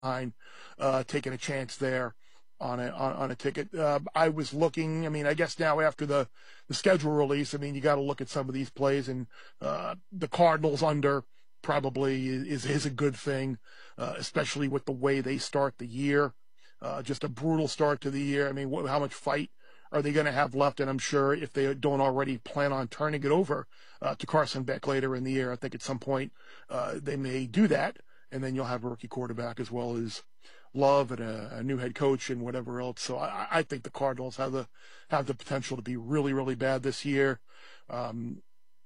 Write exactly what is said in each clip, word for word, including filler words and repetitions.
behind, uh, taking a chance there on a on, on a ticket. Uh, I was looking. I mean, I guess now after the the schedule release, I mean, you got to look at some of these plays, and uh, the Cardinals under probably is is a good thing, uh, especially with the way they start the year. Uh, just a brutal start to the year. I mean, wh- how much fight are they going to have left? And I'm sure if they don't already plan on turning it over uh, to Carson Beck later in the year, I think at some point uh, they may do that, and then you'll have a rookie quarterback as well as Love and a, a new head coach and whatever else. So I, I think the Cardinals have the have the potential to be really, really bad this year. Um,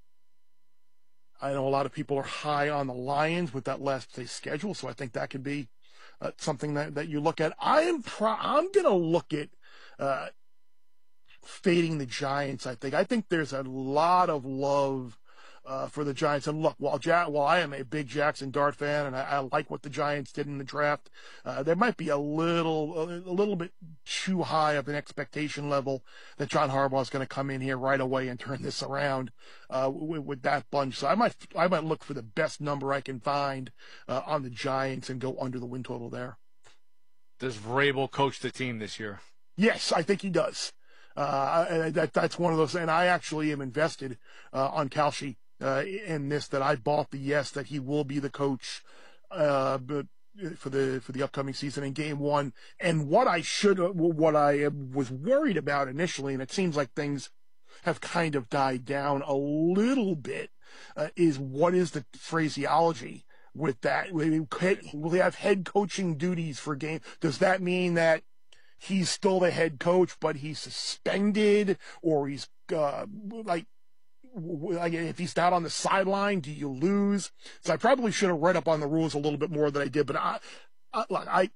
I know a lot of people are high on the Lions with that last place schedule, so I think that could be uh, something that, that you look at. I am pro- I'm going to look at uh, fading the Giants. I think I think there's a lot of love uh, for the Giants. And look, while ja- while I am a big Jackson Dart fan and I, I like what the Giants did in the draft, uh, there might be a little a, a little bit too high of an expectation level that John Harbaugh is going to come in here right away and turn this around uh, with, with that bunch. So I might I might look for the best number I can find uh, on the Giants and go under the win total there. Does Vrabel coach the team this year? Yes, I think he does. Uh, and that, that's one of those, and I actually am invested, uh, on Kalshi, uh, in this, that I bought the yes, that he will be the coach, uh, but for the, for the upcoming season in game one. And what I should, what I was worried about initially, and it seems like things have kind of died down a little bit, uh, is what is the phraseology with that? Will he have head coaching duties for game? Does that mean that he's still the head coach, but he's suspended, or he's uh, like, like if he's not on the sideline, do you lose? So I probably should have read up on the rules a little bit more than I did. But I, I, I,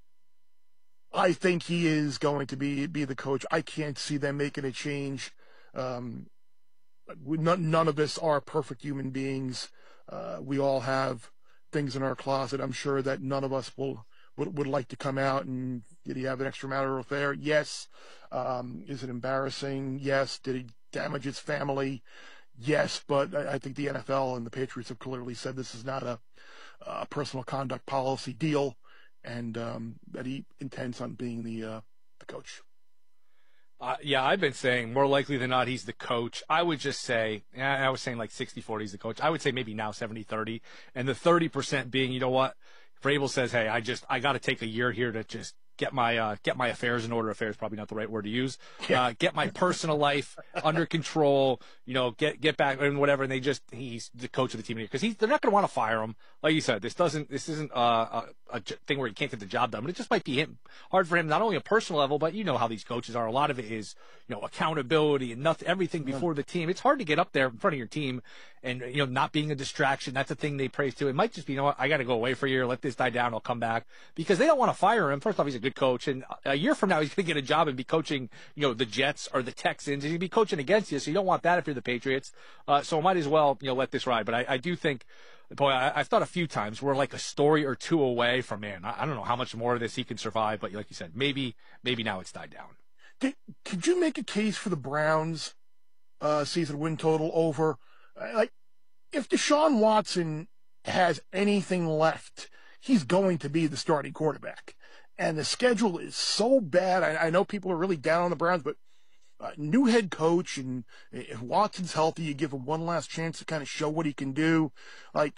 I think he is going to be be the coach. I can't see them making a change. Um, none, none of us are perfect human beings. Uh, we all have things in our closet. I'm sure that none of us will. Would, would like to come out and did he have an extramarital affair? Yes. Um, is it embarrassing? Yes. Did he damage his family? Yes. But I, I think the N F L and the Patriots have clearly said this is not a, a personal conduct policy deal, and um, that he intends on being the uh, the coach. Uh, yeah, I've been saying more likely than not he's the coach. I would just say, I was saying like sixty forty he's the coach. I would say maybe now seventy thirty, and the thirty percent being, you know what? Vrabel says, hey, I just, I got to take a year here to just get my, uh, get my affairs in order. Affairs probably not the right word to use. Uh, get my personal life under control, you know, get, get back and whatever. And they just, he's the coach of the team because he's, they're not going to want to fire him. Like you said, this doesn't, this isn't uh, a, a thing where he can't get the job done, but it just might be him, hard for him, not only a personal level, but you know how these coaches are. A lot of it is, you know, accountability and nothing, everything before the team. It's hard to get up there in front of your team and, you know, not being a distraction. That's a thing they praise too. It might just be, you know what, I got to go away for a year, let this die down, I'll come back because they don't want to fire him. First off, he's a good coach, and a year from now he's going to get a job and be coaching, you know, the Jets or the Texans, and he'd be coaching against you. So you don't want that if you're the Patriots. Uh, so might as well, you know, let this ride. But I, I do think, boy, I, I've thought a few times we're like a story or two away from, man, I, I don't know how much more of this he can survive, but like you said, maybe, maybe now it's died down. Did, could you make a case for the Browns uh, season win total over, uh, like, if Deshaun Watson has anything left, he's going to be the starting quarterback. And the schedule is so bad. I, I know people are really down on the Browns, but uh, new head coach, and if Watson's healthy, you give him one last chance to kind of show what he can do. Like,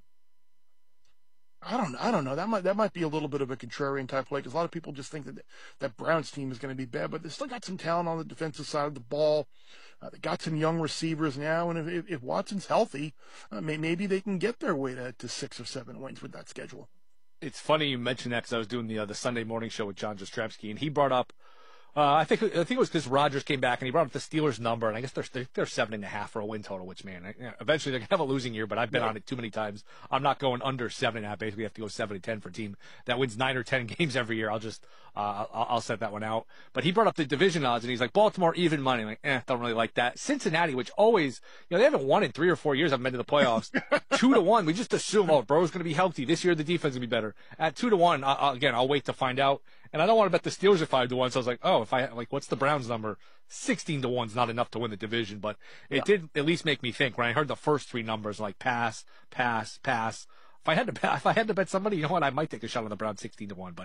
I don't, I don't know. That might, that might be a little bit of a contrarian type play because a lot of people just think that that Browns team is going to be bad, but they still got some talent on the defensive side of the ball. Uh, they got some young receivers now, and if, if, if Watson's healthy, uh, may, maybe they can get their way to, to six or seven wins with that schedule. It's funny you mentioned that because I was doing the uh, the Sunday morning show with John Jastrzebski, and he brought up, uh, I think I think it was because Rodgers came back and he brought up the Steelers number, and I guess they're they're seven and a half for a win total. Which, man, I, eventually they're gonna have a losing year, but I've been yeah. on it too many times. I'm not going under seven and a half. Basically, have to go seven to ten for a team that wins nine or ten games every year. I'll just uh, I'll, I'll set that one out. But he brought up the division odds, and he's like, Baltimore even money. I'm like, eh, don't really like that. Cincinnati, which always, you know, they haven't won in three or four years. I've been to the playoffs. two to one. We just assume, oh, Burrow's going to be healthy this year. The defense is going to be better. At two to one, I, I, again, I'll wait to find out. And I don't want to bet the Steelers at five to one. So I was like, oh, if I like, what's the Browns number? Sixteen to one's not enough to win the division, but it yeah. did at least make me think when I heard the first three numbers, like pass, pass, pass. If I had to bet, if I had to bet somebody, you know what? I might take a shot on the Browns sixteen to one, but